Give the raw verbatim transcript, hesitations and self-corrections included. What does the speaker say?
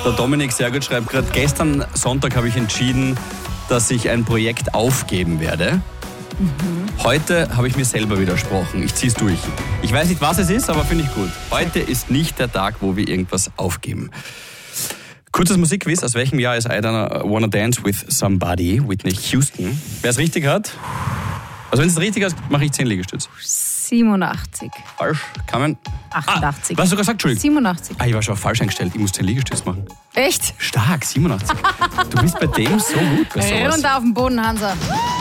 Der Dominik sehr gut schreibt gerade, gestern Sonntag habe ich entschieden, dass ich ein Projekt aufgeben werde. Mhm. Heute habe ich mir selber widersprochen. Ich ziehe es durch. Ich weiß nicht, was es ist, aber finde ich gut. Heute ist nicht der Tag, wo wir irgendwas aufgeben. Kurzes Musikquiz. Aus welchem Jahr ist I Don't Wanna Dance With Somebody? Whitney Houston. Wer es richtig hat? Also wenn es richtig ist, mache ich zehn Liegestütze. siebenundachtzig. Falsch. Kann achtundachtzig. Ah, was hast du gesagt? Entschuldigung. siebenundachtzig. Ah, ich war schon falsch eingestellt. Ich muss zehn Liegestütze machen. Echt? Stark, siebenundachtzig. Du bist bei dem so gut bei sowas. Runter auf den Boden, Hansa.